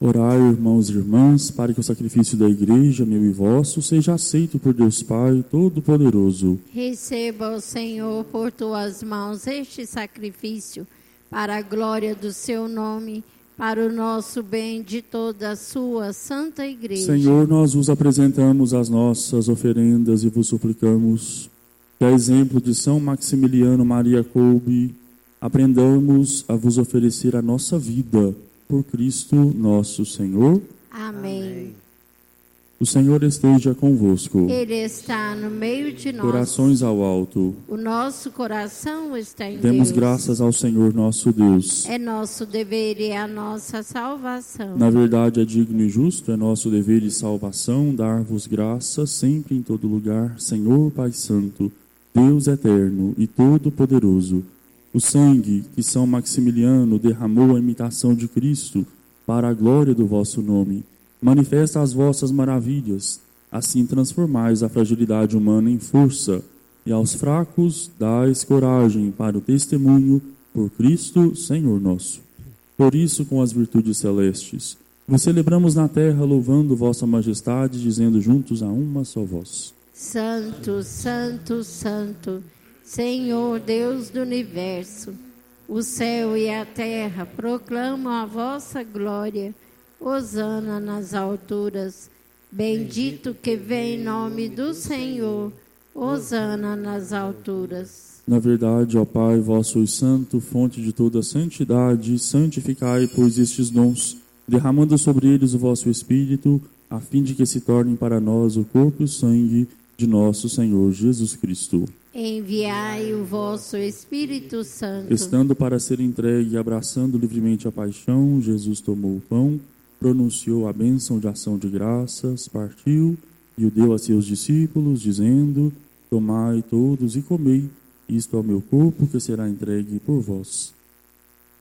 Orai, irmãos e irmãs, para que o sacrifício da Igreja, meu e vosso, seja aceito por Deus Pai Todo-Poderoso. Receba, o Senhor, por tuas mãos este sacrifício, para a glória do seu nome, para o nosso bem de toda a sua santa Igreja. Senhor, nós vos apresentamos as nossas oferendas e vos suplicamos que, a exemplo de São Maximiliano Maria Kolbe, aprendamos a vos oferecer a nossa vida por Cristo nosso Senhor. Amém. O Senhor esteja convosco. Ele está no meio de nós. Corações ao alto. O nosso coração está em Demos Deus. graças ao Senhor nosso Deus. É nosso dever e a nossa salvação. Na verdade, é digno e justo, é nosso dever e salvação dar-vos graças sempre em todo lugar, Senhor Pai Santo, Deus eterno e todo-poderoso. O sangue que São Maximiliano derramou à imitação de Cristo para a glória do vosso nome, manifesta as vossas maravilhas, assim transformais a fragilidade humana em força, e aos fracos dais coragem para o testemunho por Cristo, Senhor nosso. Por isso, com as virtudes celestes, vos celebramos na terra, louvando vossa majestade, dizendo juntos a uma só voz: Santo, Santo, Santo, Senhor Deus do universo, o céu e a terra proclamam a vossa glória. Hosana nas alturas. Bendito que vem em nome do Senhor. Hosana nas alturas. Na verdade, ó Pai, vós sois santo, fonte de toda santidade, santificai, pois, estes dons, derramando sobre eles o vosso Espírito, a fim de que se tornem para nós o corpo e o sangue de nosso Senhor Jesus Cristo. Enviai o vosso Espírito Santo. Estando para ser entregue e abraçando livremente a paixão, Jesus tomou o pão, pronunciou a bênção de ação de graças, partiu e o deu a seus discípulos, dizendo: Tomai todos e comei, isto é o meu corpo que será entregue por vós.